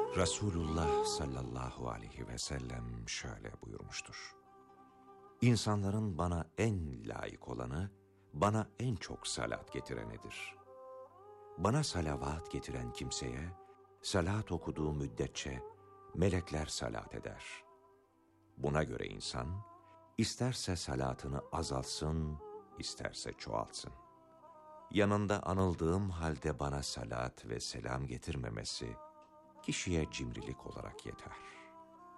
Resulullah sallallahu aleyhi ve sellem şöyle buyurmuştur: İnsanların bana en layık olanı, bana en çok salat getirenidir. Bana salavat getiren kimseye, salat okuduğu müddetçe melekler salat eder. Buna göre insan, isterse salatını azalsın, isterse çoğaltsın. Yanında anıldığım halde bana salat ve selam getirmemesi, kişiye cimrilik olarak yeter.